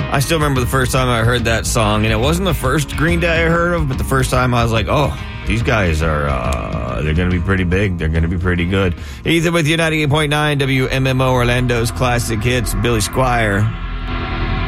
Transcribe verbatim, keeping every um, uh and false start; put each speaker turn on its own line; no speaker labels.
I still remember the first time I heard that song, and it wasn't the first Green Day I heard of, but the first time I was like, oh, these guys are, uh, they're going to be pretty big. They're going to be pretty good. Ethan with you, ninety-eight point nine W M M O Orlando's Classic Hits, Billy Squire.